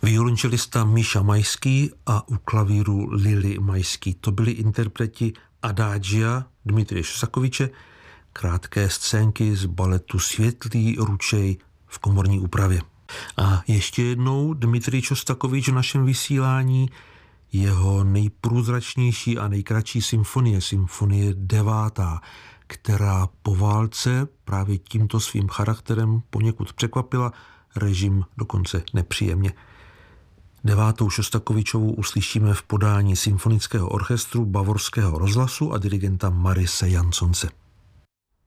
Violončelista Míša Majský a u klavíru Lili Majský. To byli interpreti Adágia Dmitrije Šostakoviče, krátké scénky z baletu Světlý ručej v komorní úpravě. A ještě jednou Dmitrij Šostakovič v našem vysílání, jeho nejprůzračnější a nejkratší symfonie 9., která po válce právě tímto svým charakterem poněkud překvapila, režim dokonce nepříjemně. 9. Šostakovičovu uslyšíme v podání symfonického orchestru Bavorského rozhlasu a dirigenta Marise Jansonce.